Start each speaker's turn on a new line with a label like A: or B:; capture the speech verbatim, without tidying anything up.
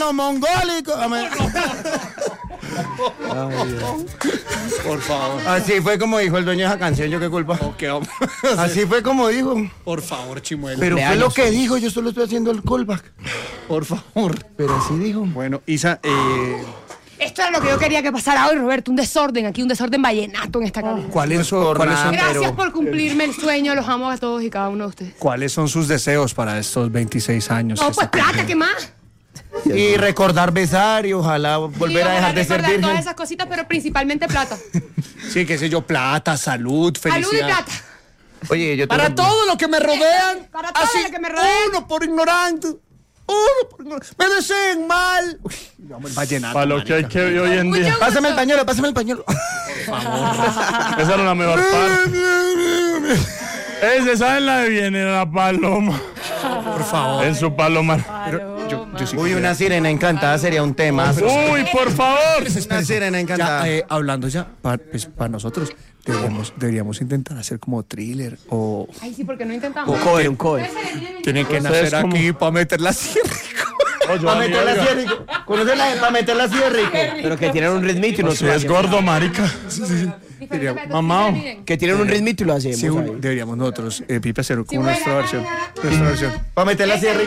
A: los mongólicos.
B: Ay, por favor.
A: Así fue como dijo el dueño de esa canción, ¿yo qué culpa?
B: Okay,
A: Así fue como dijo.
B: Por favor, Chimuelo.
A: Pero fue lo que dijo, yo solo estoy haciendo el callback.
B: Por favor.
A: Pero así dijo.
B: Bueno, Isa, eh...
C: Esto era lo que yo quería que pasara hoy, Roberto. Un desorden aquí, un desorden vallenato en esta cabina.
B: ¿cuáles son, ¿cuáles son,
C: Gracias
B: pero,
C: por cumplirme el sueño. Los amo a todos y cada uno de ustedes.
B: ¿cuáles son sus deseos para estos veintiséis años?
C: No,
B: que
C: pues
B: se
C: plata, ¿qué más?
A: Y recordar besar y ojalá volver
C: Sí,
A: a dejar
C: ojalá
A: de ser
C: recordar todas
A: virgen.
C: esas cositas, pero principalmente plata.
B: Sí, qué sé yo, plata, salud, felicidad.
C: Salud y plata.
A: Oye, yo
B: Para
A: tengo-
B: todo lo que me rodean.
C: Para todo
B: así,
C: lo que me rodean.
B: Uno por ignorante. Uno por ignorante. Me deseen mal. Uy, vamos, el vallenato.
D: Para lo que hay que vivir hoy en
C: Mucho
D: día.
C: gusto.
A: Pásame el pañuelo, pásame el pañuelo.
D: Esa era la mejor parte. Esa, ¿saben la de viene la paloma?
B: Por favor.
D: En su palomar.
B: Yo, yo sí
A: Uy,
B: quisiera-
A: una sirena encantada sería un tema.
D: Uy, por favor.
A: Una sirena encantada.
B: Ya, eh, hablando ya, para pues, pa nosotros, deberíamos, deberíamos intentar hacer como thriller o...
C: Ay, sí, porque no intentamos.
A: cover, un cover.
B: Tienen que
D: Ustedes
B: nacer
D: como-
B: aquí para meterla así.
A: Para meterla así de rico. ¿Conoces la de para meterla así de rico?
E: Pero que tienen un ritmito y no
D: Si es gordo, marica.
C: Diferentes métodos,
D: mamá.
C: sí, miren.
E: Que tienen un ritmito y lo hacemos
B: Sí, un-
E: ahí.
B: deberíamos nosotros, eh, Pipe, hacer como
C: Sí,
B: nuestra
C: buena,
B: versión.
C: buena,
B: Nuestra versión.
A: Para meterla así de rico.